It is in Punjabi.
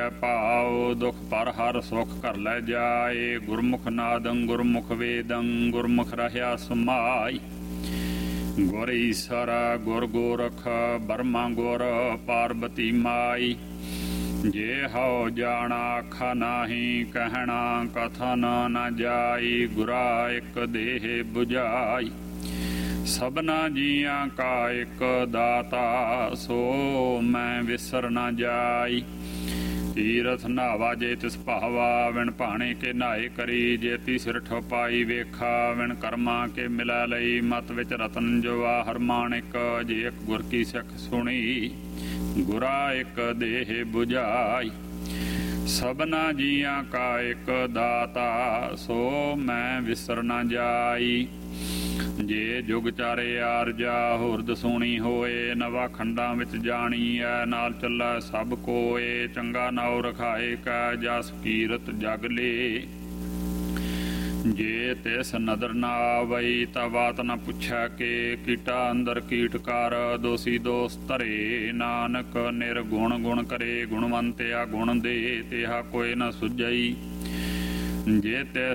ਭਾਉ ਦੁਖ ਪਰ ਹਰ ਸੁਖ ਘਰ ਲੈ ਜਾਏ। ਗੁਰਮੁਖ ਨਾਦੰ ਗੁਰਮੁਖ ਵੇਦੰ ਗੁਰਮੁਖ ਰਹਿਆ ਸਮਾਈ। ਗੁਰ ਈਸਰ ਗੁਰ ਗੋਰਖ ਬਰਮਾ ਗੁਰ ਪਾਰਬਤੀ ਮਾਈ। ਜੇ ਹਉ ਜਾਣਾ ਆਖਾ ਨਾਹੀ ਕਹਿਣਾ ਕਥਨ ਨ ਜਾਈ। ਗੁਰਾ ਇੱਕ ਦੇਹ 부ਝਾਈ ਸਭਨਾ ਜੀਆਂ ਕਾ ਇੱਕ ਦਾਤਾ। ਸੋ ਮੈਂ ਵਿਸਰ ਨ ਜਾਈ। ਤੀਰਥ ਨਾਵਾ ਜੇ ਤਿਸ ਭਾਵਾ ਵਿਣ ਭਾਣੇ ਕੇ ਨਾਏ ਕਰੀ। ਜੇਤੀ ਸਿਰ ਠੋਪਾਈ ਵੇਖਾ ਵਿਣ ਕਰਮਾਂ ਕੇ ਮਿਲਾ ਲਈ। ਮਤ ਵਿੱਚ ਰਤਨ ਜਵਾ ਹਰ ਮਾਣਿਕ ਜੇ ਇੱਕ ਗੁਰ ਕੀ ਸਿੱਖ ਸੁਣੀ। ਗੁਰਾ ਇੱਕ ਦੇਹ 부ਝਾਈ ਸਭਨਾ ਜੀਆਂ ਕਾ ਇੱਕ ਦਾਤਾ। ਸੋ ਮੈਂ ਵਿਸਰ ਨ ਜਾਈ। ਜੇ ਜੁਗ ਚਾਰੇ ਆਰਜਾ ਹੋਰ ਦਸੂਣੀ ਹੋਏ। ਨਵਾ ਖੰਡਾਂ ਵਿੱਚ ਜਾਣੀ ਐ ਨਾਲ ਚੱਲਾ ਸਭ ਕੋਏ। ਚੰਗਾ ਨਾਉ ਰਖਾਏ ਕੈ ਜਸ ਕੀਰਤ ਜਗ ਲੇ। ਜੇ ਤਿਸ ਨਦਰ ਨਾ ਆਵਈ ਤਾਂ ਬਾਤ ਨ ਪੁੱਛੈ ਕੇ। ਕੀਟਾ ਅੰਦਰ ਕੀਟ ਕਰ ਦੋਸੀ ਦੋਸ ਧਰੇ। ਨਾਨਕ ਨਿਰਗੁਣ ਗੁਣ ਕਰੇ ਗੁਣਵੰਤਿਆ ਗੁਣ ਦੇ। ਤਿਹਾ ਕੋਈ ਨ ਸੁਝਈ ਜੇ ਤੇ